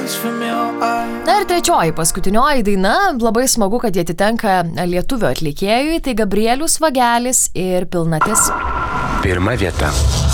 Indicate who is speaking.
Speaker 1: Na ir trečioji, paskutinioji daina, labai smagu, kad jie atitenka lietuvių atlikėjui, tai Gabrielius Vagelis ir Pilnatis.
Speaker 2: Pirma vieta.